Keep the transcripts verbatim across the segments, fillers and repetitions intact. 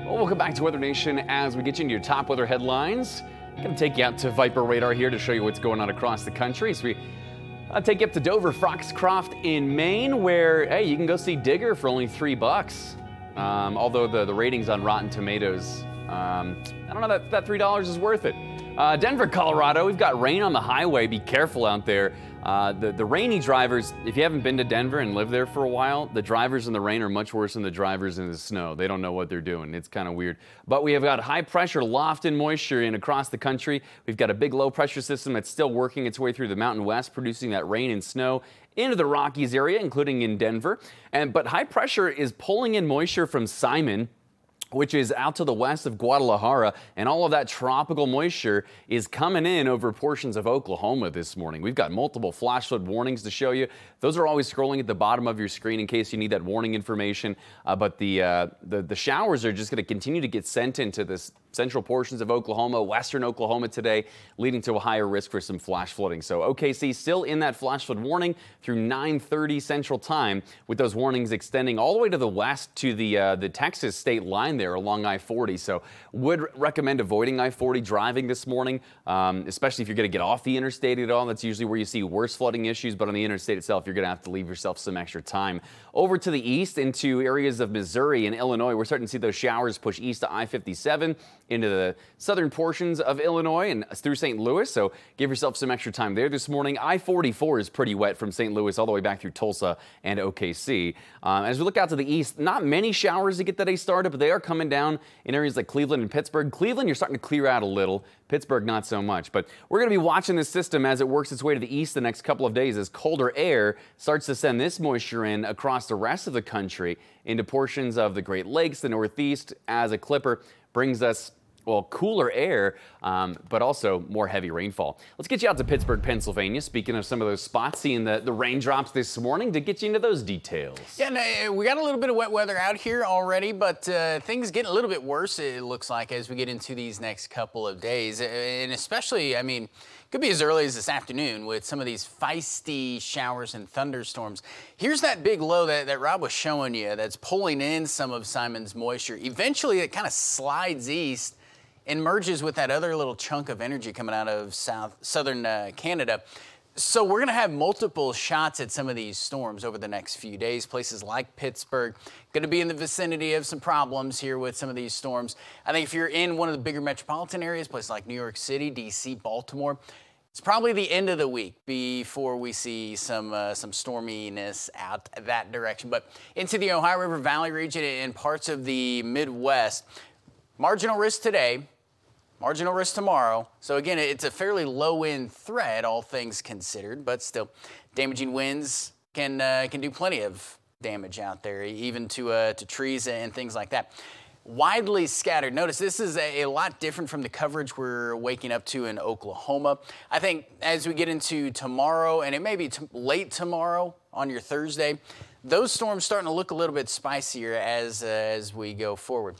Well, welcome back to Weather Nation as we get you into your top weather headlines. I'm going to take you out to Viper Radar here to show you what's going on across the country. So we uh, take you up to Dover, Foxcroft in Maine, where, hey, you can go see Digger for only three bucks. Um, although the, the ratings on Rotten Tomatoes, um, I don't know that that three dollars is worth it. Uh, Denver, Colorado, we've got rain on the highway. Be careful out there. Uh, the, the rainy drivers, if you haven't been to Denver and lived there for a while, the drivers in the rain are much worse than the drivers in the snow. They don't know what they're doing. It's kind of weird. But we have got high pressure, loft and moisture in across the country. We've got a big low pressure system that's still working its way through the Mountain West, producing that rain and snow into the Rockies area, including in Denver. And but high pressure is pulling in moisture from Simon, which is out to the west of Guadalajara, and all of that tropical moisture is coming in over portions of Oklahoma this morning. We've got multiple flash flood warnings to show you. Those are always scrolling at the bottom of your screen in case you need that warning information. Uh, but the, uh, the the showers are just going to continue to get sent into this central portions of Oklahoma, western Oklahoma today, leading to a higher risk for some flash flooding. So O K C still in that flash flood warning through nine thirty Central Time, with those warnings extending all the way to the west to the uh, the Texas state line there along I forty. So would recommend avoiding I forty driving this morning, um, especially if you're going to get off the interstate at all. That's usually where you see worse flooding issues, but on the interstate itself, you're going to have to leave yourself some extra time. Over to the east into areas of Missouri and Illinois, we're starting to see those showers push east to I fifty-seven into the southern portions of Illinois and through Saint Louis, so give yourself some extra time there this morning. I forty-four is pretty wet from Saint Louis all the way back through Tulsa and O K C. Um, as we look out to the east, not many showers to get the day started, but they are coming down in areas like Cleveland and Pittsburgh. Cleveland, you're starting to clear out a little. Pittsburgh, not so much. But we're going to be watching this system as it works its way to the east the next couple of days as colder air starts to send this moisture in across the rest of the country into portions of the Great Lakes, the Northeast, as a clipper brings us, well, cooler air, um, but also more heavy rainfall. Let's get you out to Pittsburgh, Pennsylvania. Speaking of some of those spots, seeing the, the raindrops this morning to get you into those details. Yeah, no, we got a little bit of wet weather out here already, but uh, things getting a little bit worse, it looks like, as we get into these next couple of days. And especially, I mean, could be as early as this afternoon with some of these feisty showers and thunderstorms. Here's that big low that, that Rob was showing you that's pulling in some of Simon's moisture. Eventually, it kind of slides east and merges with that other little chunk of energy coming out of south southern uh, Canada. So we're going to have multiple shots at some of these storms over the next few days. Places like Pittsburgh going to be in the vicinity of some problems here with some of these storms. I think if you're in one of the bigger metropolitan areas, places like New York City, D C, Baltimore, it's probably the end of the week before we see some uh, some storminess out that direction. But into the Ohio River Valley region and parts of the Midwest, marginal risk today. Marginal risk tomorrow. So again, it's a fairly low-end threat, all things considered, but still, damaging winds can uh, can do plenty of damage out there, even to uh, to trees and things like that. Widely scattered. Notice this is a, a lot different from the coverage we're waking up to in Oklahoma. I think as we get into tomorrow, and it may be t- late tomorrow on your Thursday, those storms starting to look a little bit spicier as uh, as we go forward.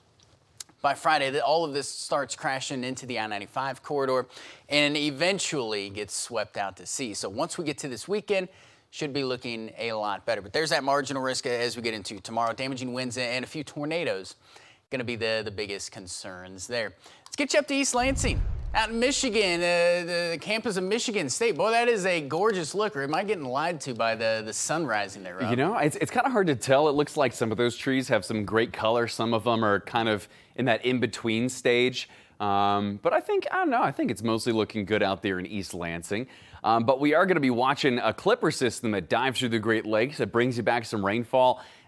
By Friday, all of this starts crashing into the I ninety-five corridor and eventually gets swept out to sea. So once we get to this weekend, should be looking a lot better. But there's that marginal risk as we get into tomorrow. Damaging winds and a few tornadoes going to be the, the biggest concerns there. Let's get you up to East Lansing. Out in Michigan, uh, the campus of Michigan State. Boy, that is a gorgeous look. Or am I getting lied to by the, the sun rising there, Rob? You know, it's, it's kind of hard to tell. It looks like some of those trees have some great color. Some of them are kind of in that in-between stage. Um, but I think, I don't know, I think it's mostly looking good out there in East Lansing. Um, but we are going to be watching a clipper system that dives through the Great Lakes that brings you back some rainfall